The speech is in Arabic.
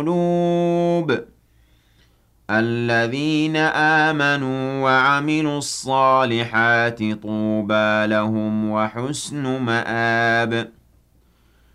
القلوب الذين آمنوا وعملوا الصالحات طوبى لهم وحسن مآب